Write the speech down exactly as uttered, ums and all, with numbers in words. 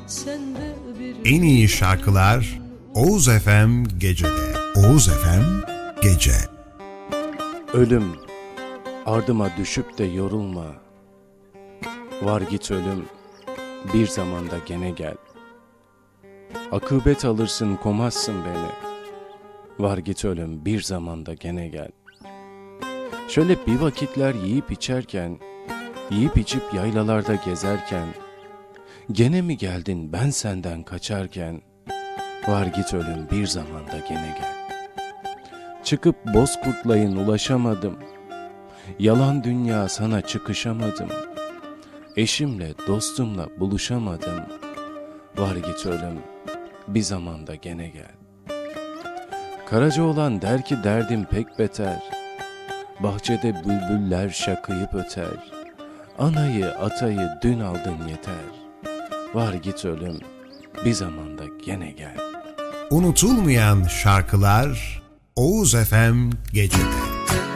En iyi şarkılar Oğuz F M Gece'de. Oğuz F M Gece. Ölüm, ardıma düşüp de yorulma. Var git ölüm, bir zamanda gene gel. Akıbet alırsın, komazsın beni. Var git ölüm, bir zamanda gene gel. Şöyle bir vakitler yiyip içerken, yiyip içip yaylalarda gezerken, gene mi geldin ben senden kaçarken? Var git ölüm, bir zamanda gene gel. Çıkıp bozkurtlayın ulaşamadım. Yalan dünya sana çıkışamadım. Eşimle dostumla buluşamadım. Var git ölüm, bir zamanda gene gel. Karacaoğlan der ki derdim pek beter. Bahçede bülbüller şakıyıp öter. Anayı atayı dün aldın yeter. Var git ölüm, bir zamanda gene gel. Unutulmayan şarkılar Oğuz F M Gece'de.